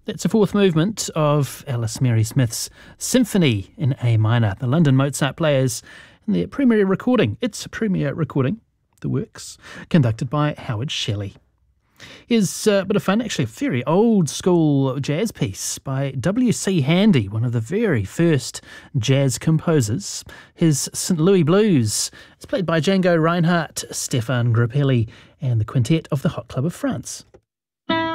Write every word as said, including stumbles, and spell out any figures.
That's a fourth movement of Alice Mary Smith's Symphony in A minor. The London Mozart Players in their premiere recording. It's a premiere recording, the works, conducted by Howard Shelley. Here's a bit of fun, actually a very old school jazz piece by W C Handy, one of the very first jazz composers. His Saint Louis Blues. It's played by Django Reinhardt, Stéphane Grappelli and the Quintet of the Hot Club of France.